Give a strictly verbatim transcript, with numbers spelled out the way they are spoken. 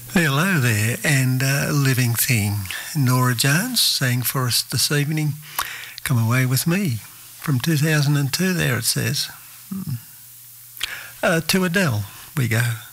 Hello there, and uh, Living Thing. Nora Jones sang for us this evening, Come Away With Me, from two thousand two there it says. Hmm. Uh, to Adele we go.